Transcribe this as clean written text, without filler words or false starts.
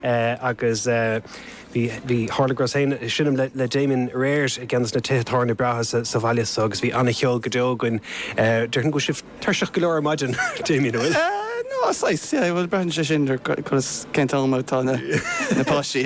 agus bhí Harlagras sinnim le Damon réir agus na téthárna bratha sa bhaile agus bhí anna cheol go deogain dúirn go sih tuirseach go leir maidin Damon bhfuil? No, bhfuil brean sé sin chu céint almátá na páistí.